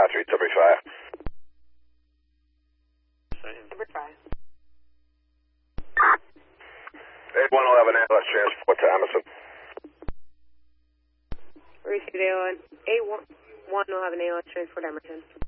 Roger, Tilbury Fire. Tilbury Fire. 81 will have an ambulance transport to Emerson. Received A1 will have an ambulance transport to Emerson.